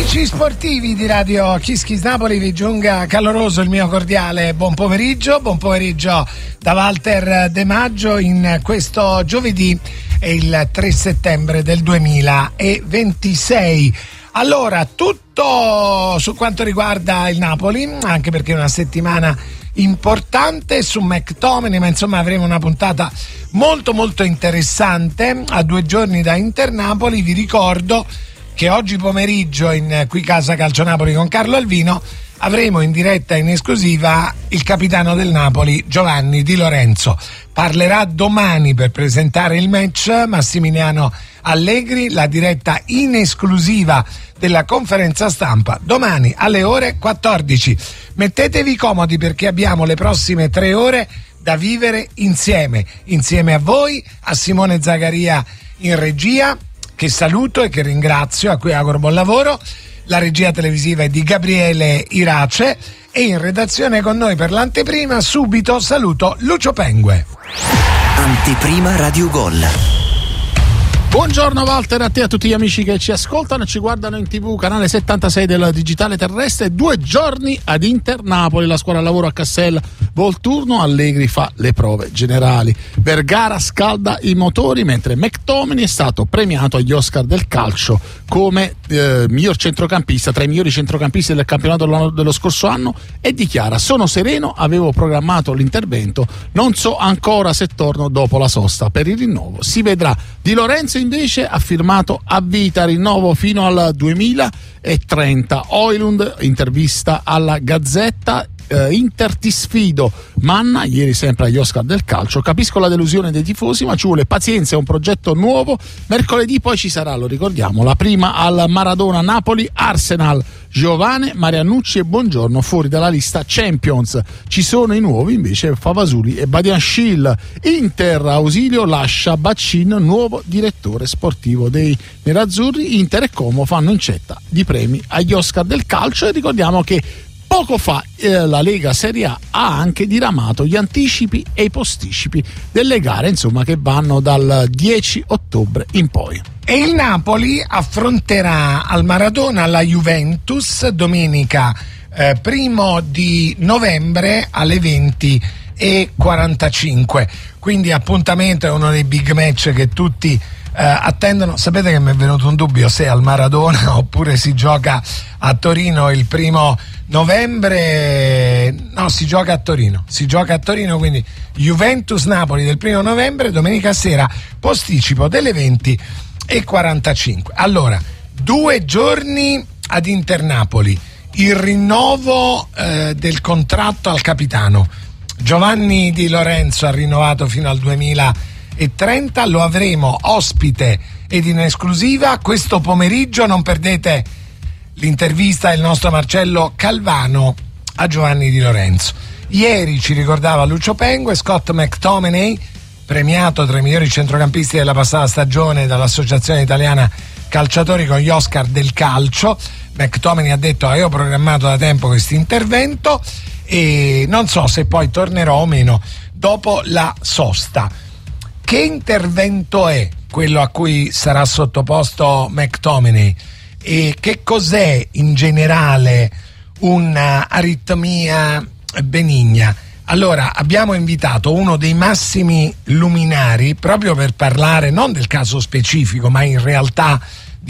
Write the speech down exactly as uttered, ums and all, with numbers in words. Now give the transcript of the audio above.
Amici sportivi di Radio Kiss Kiss Napoli, vi giunga caloroso il mio cordiale buon pomeriggio, buon pomeriggio da Walter De Maggio in questo giovedì, è il tre settembre del duemilaventisei. Allora, tutto su quanto riguarda il Napoli, anche perché è una settimana importante su McTominay, ma insomma avremo una puntata molto molto interessante a due giorni da Inter-Napoli. Vi ricordo che oggi pomeriggio in Qui Casa Calcio Napoli con Carlo Alvino avremo in diretta in esclusiva il capitano del Napoli Giovanni Di Lorenzo. Parlerà domani per presentare il match Massimiliano Allegri, la diretta in esclusiva della conferenza stampa domani alle ore quattordici. Mettetevi comodi perché abbiamo le prossime tre ore da vivere insieme, insieme a voi, a Simone Zagaria in regia, che saluto e che ringrazio, a cui auguro buon lavoro. La regia televisiva è di Gabriele Irace e in redazione con noi per l'anteprima subito saluto Lucio Pengue. Anteprima Radio Gol. Buongiorno Walter, a te e a tutti gli amici che ci ascoltano e ci guardano in tv, canale settantasei del digitale terrestre. Due giorni ad Inter-Napoli, la squadra lavoro a Cassel, Volturno, Allegri fa le prove generali, Vergara scalda i motori, mentre McTominay è stato premiato agli Oscar del calcio come eh, miglior centrocampista, tra i migliori centrocampisti del campionato dello scorso anno, e dichiara: sono sereno, avevo programmato l'intervento, non so ancora se torno dopo la sosta, per il rinnovo si vedrà. Di Lorenzo invece ha firmato a vita rinnovo fino al duemilatrenta. Oilund, intervista alla Gazzetta. Uh, Inter ti sfido, Manna ieri sempre agli Oscar del calcio, capisco la delusione dei tifosi ma ci vuole pazienza, è un progetto nuovo. Mercoledì poi ci sarà, lo ricordiamo, la prima al Maradona Napoli Arsenal, Giovane, Marianucci e Buongiorno fuori dalla lista Champions, ci sono i nuovi invece Favasuli e Badiashile. Inter Ausilio lascia Baccin, nuovo direttore sportivo dei nerazzurri. Inter e Como fanno incetta di premi agli Oscar del calcio e ricordiamo che poco fa eh, la Lega Serie A ha anche diramato gli anticipi e i posticipi delle gare, insomma, che vanno dal dieci ottobre in poi. E il Napoli affronterà al Maradona la Juventus domenica eh, primo di novembre alle venti e quarantacinque. Quindi appuntamento, è uno dei big match che tutti Uh, attendono. Sapete che mi è venuto un dubbio se al Maradona oppure si gioca a Torino il primo novembre. No, si gioca a Torino si gioca a Torino quindi Juventus-Napoli del primo novembre, domenica sera, posticipo delle venti e quarantacinque. Allora, due giorni ad Inter-Napoli, il rinnovo uh, del contratto al capitano. Giovanni Di Lorenzo ha rinnovato fino al duemilatrenta, lo avremo ospite ed in esclusiva questo pomeriggio. Non perdete l'intervista del nostro Marcello Calvano a Giovanni Di Lorenzo. Ieri ci ricordava Lucio Pengue, Scott McTominay, premiato tra i migliori centrocampisti della passata stagione dall'Associazione Italiana Calciatori con gli Oscar del calcio. McTominay ha detto: ah, io ho programmato da tempo questo intervento e non so se poi tornerò o meno dopo la sosta. Che intervento è quello a cui sarà sottoposto McTominay e che cos'è in generale un'aritmia benigna? Allora, abbiamo invitato uno dei massimi luminari proprio per parlare non del caso specifico ma in realtà